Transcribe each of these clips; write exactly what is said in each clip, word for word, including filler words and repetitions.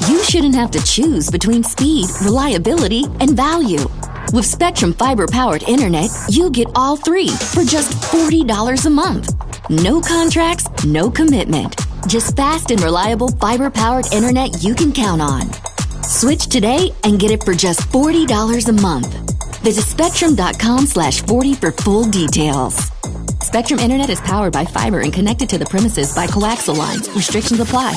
you shouldn't have to choose between speed, reliability, and value. With Spectrum Fiber-powered internet, you get all three for just forty dollars a month. No contracts, no commitment. Just fast and reliable fiber-powered internet you can count on. Switch today and get it for just forty dollars a month. Visit spectrum.com slash 40 for full details. Spectrum Internet is powered by fiber and connected to the premises by coaxial lines. Restrictions apply.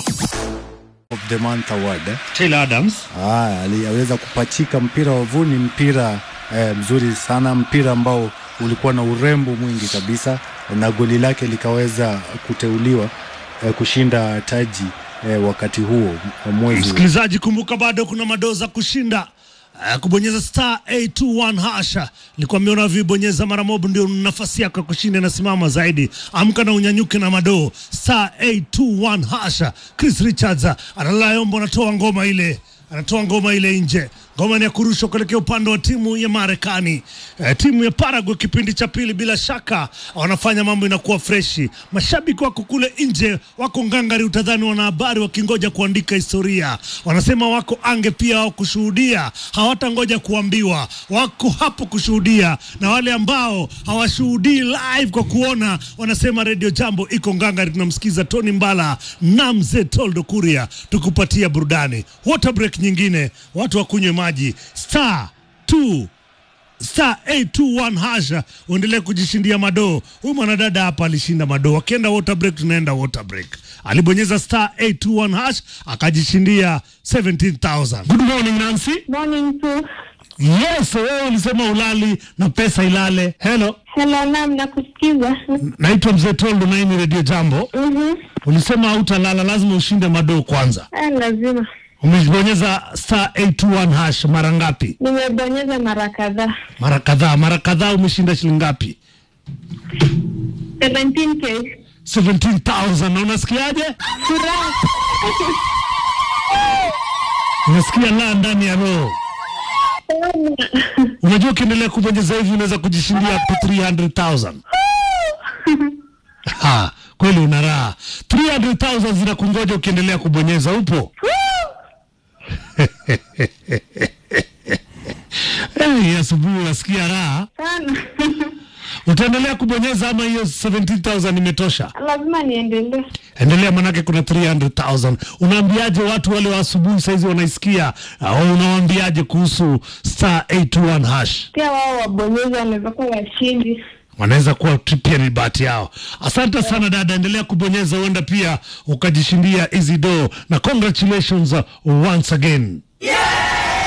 Of the month award. Eh? Taylor Adams. Ah, aliweza kupachika mpira wa vuni, mpira eh, mzuri sana, mpira ambao ulikuwa na urembo mwingi kabisa, na goli lake likaweza kuteuliwa eh, kushinda taji eh, wakati huo mwezi. Msikilizaji, kumbuka bado kuna madoza kushinda. Uh, kubonyeza star eight two one hasha. Nilikuwa nimeona vibonyeza mara moja ndio nafasi yako ya kushinda na simama zaidi. Amka na unyanyuke na madoo. Star eight two one hasha. Chris Richards analayombo, anatoa ngoma ile. Anatoa ngoma ile nje. Ngoma ni ya kurusha kuelekea upande wa timu ya Marekani. E, timu ya Paraguay kipindi cha pili bila shaka wanafanya mambo inakuwa freshi. Mashabiki wako kule nje, wako ngangari, utadhani wana habari wakingoja kuandika historia. Wanasema wako ange pia wao kushuhudia, hawatangoja kuambiwa. Wako hapo kushuhudia, na wale ambao hawashuhudii live kwa kuona wanasema Radio Jambo iko ngangari. Tunamsikiza Tony Mbala na Mzee Toldo Kuria tukupatia burudani. Water break nyingine, watu wakunywe maji. Star two Star eight two one hasha, uendelee kujishindia madoo. Huyu mwanadada hapa alishinda madoo. Akienda water break tunaenda water break. Alibonyeza star eight two one hash akajishindia seventeen thousand. Good morning Nancy. Morning too. Yes, wewe ulisema ulali na pesa ilale. Hello. Hello, naam, nakusikiza. Naitwa Mzee Toldo na hii ni Radio Jambo. Mhm. Ulisema hautalala, lazima ushinde madoo kwanza. Eh, lazima. Umebonyeza star eight two one hash mara ngapi? Nimebonyeza mara kadhaa. Mara kadhaa, mara kadhaa. Umeshinda shilingi ngapi? seventeen K. seventeen thousand. Na unasikiaje? Furaha. Unasikia la ndani ya roho. Unajua ukiendelea kubonyeza hivi unaweza kujishindia up to three hundred thousand. Ha, kweli una raha. three hundred thousand zinakungoja ukiendelea kubonyeza, upo? Eh, asubuhi unasikia raha? Sana. Utaendelea kubonyeza ama hiyo seventeen thousand imetosha? Lazima niendelee. Endelea, manake kuna three hundred thousand. Unaambiaje watu wale wa asubuhi saizi wanaisikia, au unawaambiaje kuhusu star eight two one hash? Pia wao wabonyeza wanaweza kuwa washindi. Wanaweza kuwa tripia ni bahati yao. Asante sana dada, endelea kubonyeza, uenda pia ukajishindia hizi do, na congratulations uh, once again. Yeah!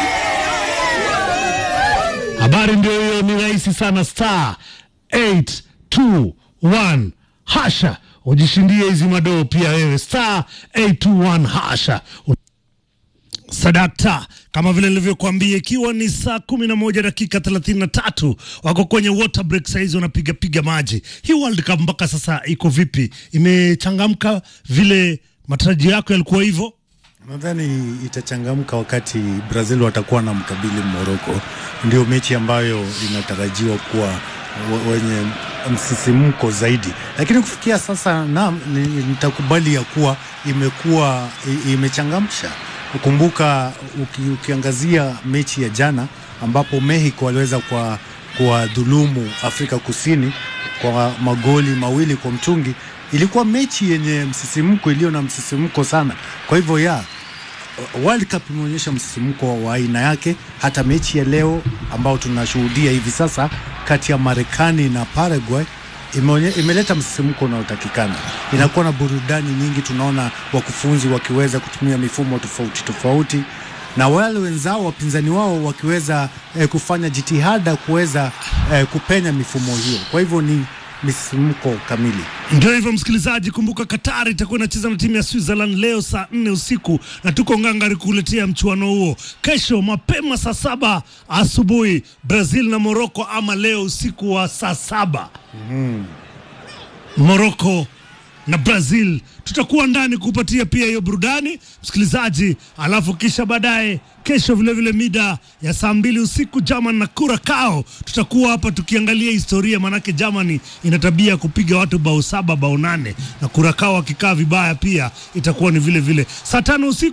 Habari ndio hiyo, ni rahisi sana, star eight two one hasha, ujishindie hizi madoo pia wewe, star eight two one hasha. Sadakta, kama vile nilivyokuambia, ikiwa ni saa kumi na moja dakika thelathini na tatu, wako kwenye water break saizi, wanapiga piga maji. Hii World Cup mpaka sasa iko vipi? Imechangamka vile matarajio yako yalikuwa hivyo? Nadhani itachangamka wakati Brazil watakuwa na mkabili Morocco. Ndio mechi ambayo inatarajiwa kuwa wenye msisimko zaidi, lakini kufikia sasa na nitakubali ya kuwa imekuwa imechangamsha. Ukumbuka uki, ukiangazia mechi ya jana ambapo Mexico waliweza kwa kwa dhulumu Afrika Kusini kwa magoli mawili kwa mtungi, ilikuwa mechi yenye msisimko, iliyo na msisimko sana. Kwa hivyo ya World Cup imeonyesha msisimko wa aina yake. Hata mechi ya leo ambao tunashuhudia hivi sasa kati ya Marekani na Paraguay imeonye, imeleta msisimko unaotakikana. Inakuwa na burudani nyingi, tunaona wakufunzi wakiweza kutumia mifumo tofauti tofauti, na wale wenzao wapinzani wao wakiweza eh, kufanya jitihada kuweza eh, kupenya mifumo hiyo. Kwa hivyo ni msisimko kamili. Ndio hivyo msikilizaji, kumbuka Qatar itakuwa inacheza na timu ya Switzerland leo saa nne usiku, na tuko ngangari kukuletea mchuano huo. Kesho mapema saa saba asubuhi Brazil na Morocco, ama leo usiku wa saa saba mm. Morocco na Brazil. Tutakuwa ndani kupatia pia hiyo burudani msikilizaji, alafu kisha baadaye kesho vile vile mida ya saa mbili usiku Germany na Curacao. Tutakuwa hapa tukiangalia historia, manake Germany ina tabia kupiga watu bao saba bao nane, na Curacao akikaa vibaya pia itakuwa ni vile vile. Saa tano usiku